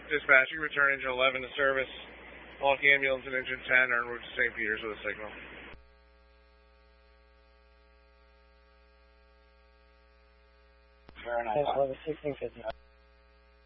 Dispatching, return engine 11 to service. Hawk ambulance and engine 10 are en route to St. Peter's with a signal. Very nice. 1650.